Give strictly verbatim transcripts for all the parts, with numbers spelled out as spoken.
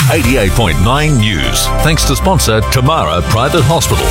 eighty-eight point nine News. Thanks to sponsor Tamara Private Hospital.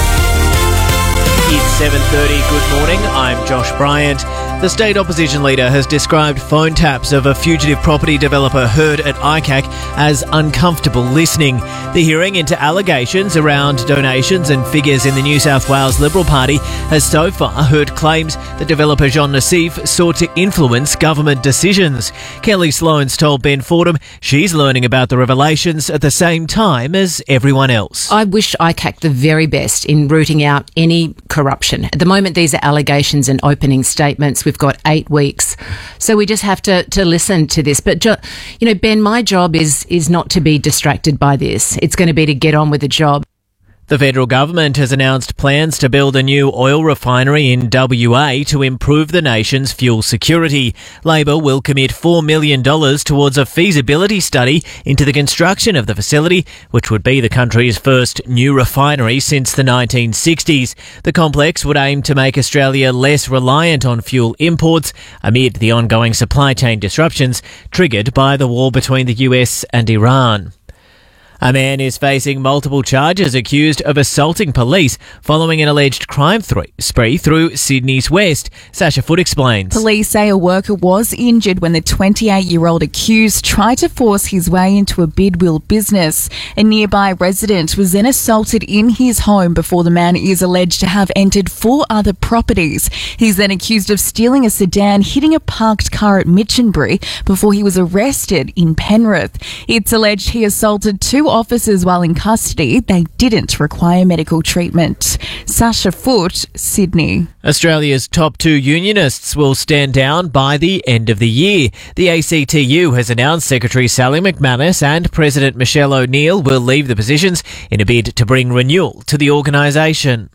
It's seven thirty. Good morning. I'm Josh Bryant. The state opposition leader has described phone taps of a fugitive property developer heard at I C A C as uncomfortable listening. The hearing into allegations around donations and figures in the New South Wales Liberal Party has so far heard claims that developer Jean Nassif sought to influence government decisions. Kelly Sloan's told Ben Fordham she's learning about the revelations at the same time as everyone else. I wish I C A C the very best in rooting out any corruption. At the moment, these are allegations and opening statements. We've got eight weeks. So we just have to, to listen to this. But, you know, Ben, my job is is not to be distracted by this. It's going to be to get on with the job. The federal government has announced plans to build a new oil refinery in W A to improve the nation's fuel security. Labor will commit four million dollars towards a feasibility study into the construction of the facility, which would be the country's first new refinery since the nineteen sixties. The complex would aim to make Australia less reliant on fuel imports amid the ongoing supply chain disruptions triggered by the war between the U S and Iran. A man is facing multiple charges accused of assaulting police following an alleged crime th- spree through Sydney's west. Sasha Foote explains. Police say a worker was injured when the twenty-eight-year-old accused tried to force his way into a bidwill business. A nearby resident was then assaulted in his home before the man is alleged to have entered four other properties. He's then accused of stealing a sedan, hitting a parked car at Minchinbury before he was arrested in Penrith. It's alleged he assaulted two officers while in custody. They didn't require medical treatment. Sasha Foote, Sydney. Australia's top two unionists will stand down by the end of the year. The A C T U has announced Secretary Sally McManus and President Michelle O'Neill will leave the positions in a bid to bring renewal to the organisation.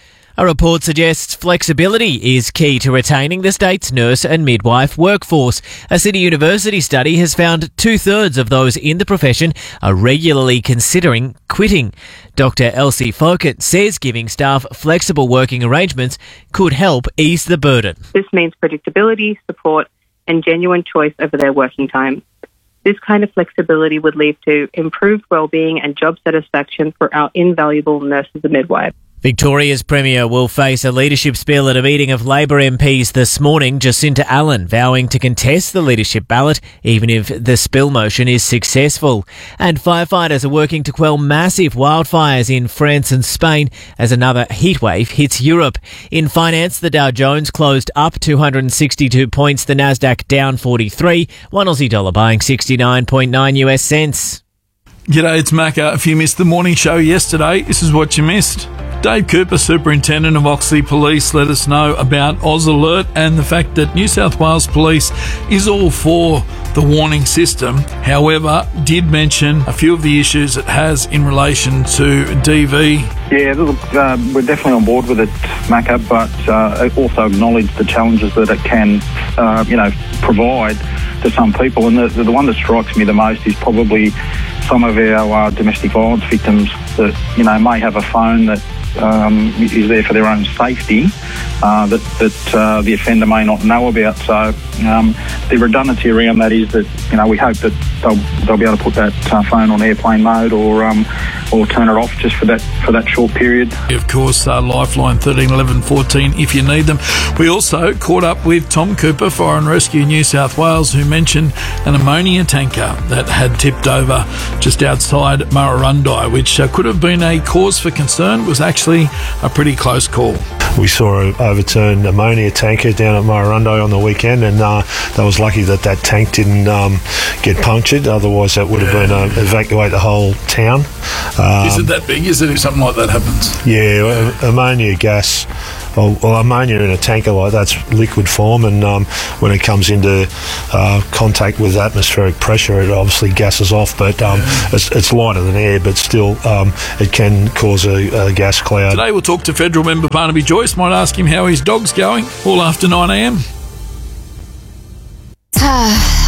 A report suggests flexibility is key to retaining the state's nurse and midwife workforce. A City University study has found two-thirds of those in the profession are regularly considering quitting. Doctor Elsie Fokett says giving staff flexible working arrangements could help ease the burden. This means predictability, support and genuine choice over their working time. This kind of flexibility would lead to improved well-being and job satisfaction for our invaluable nurses and midwives. Victoria's Premier will face a leadership spill at a meeting of Labor M Ps this morning. Jacinta Allen vowing to contest the leadership ballot even if the spill motion is successful. And firefighters are working to quell massive wildfires in France and Spain as another heatwave hits Europe. In finance, the Dow Jones closed up two hundred sixty-two points, the Nasdaq down forty-three, one Aussie dollar buying sixty-nine point nine U S cents. G'day, it's Macca. If you missed the morning show yesterday, this is what you missed. Dave Cooper, Superintendent of Oxley Police, let us know about Oz Alert and the fact that New South Wales Police is all for the warning system. However, did mention a few of the issues it has in relation to D V. Yeah, look, uh, we're definitely on board with it, Macca, but uh, also acknowledge the challenges that it can, uh, you know, provide to some people. And the, the one that strikes me the most is probably some of our uh, domestic violence victims that, you know, may have a phone that um, is there for their own safety uh, that, that uh, the offender may not know about. So um, the redundancy around that is that, you know, we hope that they'll, they'll be able to put that uh, phone on airplane mode or um, or turn it off just for that for that short period. Of course, uh, Lifeline thirteen eleven fourteen if you need them. We also caught up with Tom Cooper, Fire and Rescue New South Wales, who mentioned an ammonia tanker that had tipped over just outside Murrurundi, which uh, could have been a cause for concern. It was actually a pretty close call. We saw an overturned ammonia tanker down at Murrurundi on the weekend, and uh, they was lucky that that tank didn't um, get punctured. Otherwise, that would have been uh, evacuate the whole town. Um, is it that big? Is it if something like that happens? Yeah, ammonia gas. Well, well, ammonia in a tanker like that's liquid form, and um, when it comes into uh, contact with atmospheric pressure, it obviously gases off. But um, yeah. it's, it's lighter than air, but still, um, it can cause a, a gas cloud. Today, we'll talk to federal member Barnaby Joyce. Might ask him how his dog's going. All after nine a.m.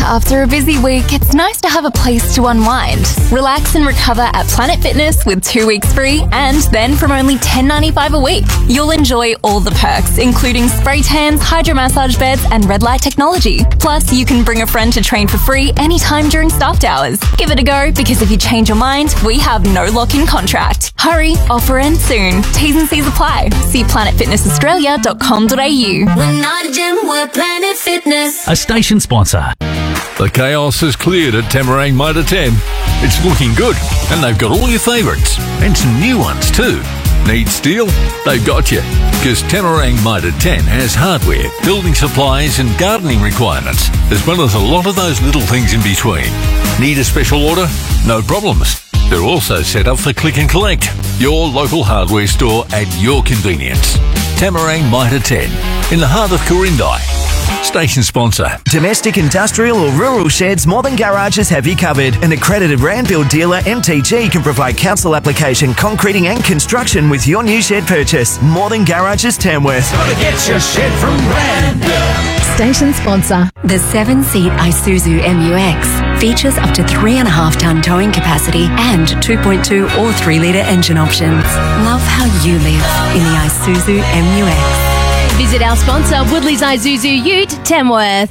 After a busy week, it's nice to have a place to unwind. Relax and recover at Planet Fitness with two weeks free and then from only ten dollars ninety-five a week. You'll enjoy all the perks, including spray tans, hydromassage beds and red light technology. Plus, you can bring a friend to train for free anytime during staffed hours. Give it a go, because if you change your mind, we have no lock-in contract. Hurry, offer ends soon. T's and C's apply. See planet fitness australia dot com dot a u. We're not a gym, we're Planet Fitness. A station sponsor. The chaos has cleared at Tamarang Motor ten. It's looking good, and they've got all your favourites, and some new ones too. Need steel? They've got you, because Tamarang Motor ten has hardware, building supplies and gardening requirements, as well as a lot of those little things in between. Need a special order? No problems. They're also set up for click and collect. Your local hardware store at your convenience. Tamarang Motor ten, in the heart of Corindai. Station sponsor. Domestic, industrial or rural sheds, Modern Garages have you covered. An accredited Randbuild dealer, M T G, can provide council application, concreting and construction with your new shed purchase. Modern Garages, Tamworth. Gotta get your shed from Randbuild. Station sponsor. The seven-seat Isuzu M U X features up to three and a half ton towing capacity and two point two or three litre engine options. Love how you live in the Isuzu M U X. Visit our sponsor, Woodley's Isuzu Ute, Tamworth.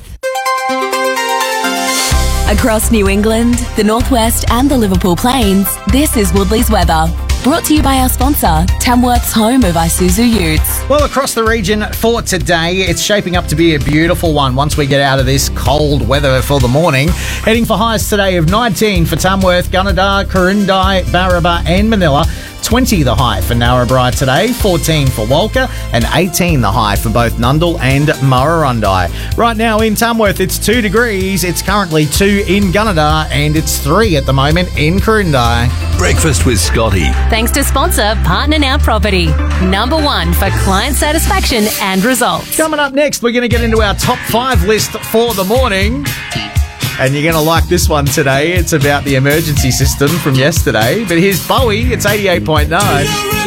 Across New England, the Northwest and the Liverpool Plains, this is Woodley's weather. Brought to you by our sponsor, Tamworth's home of Isuzu Utes. Well, across the region for today, it's shaping up to be a beautiful one once we get out of this cold weather for the morning. Heading for highs today of nineteen for Tamworth, Gunnedah, Corindai, Barraba and Manila. twenty the high for Narrabri today, fourteen for Walker, and eighteen the high for both Nundle and Murrurundi. Right now in Tamworth, it's two degrees. It's currently two in Gunnedah, and it's three at the moment in Corindai. Breakfast with Scotty. Thanks to sponsor Partner Now Property. Number one for client satisfaction and results. Coming up next, we're going to get into our top five list for the morning. And you're going to like this one today. It's about the emergency system from yesterday. But here's Bowie. It's eighty-eight point nine.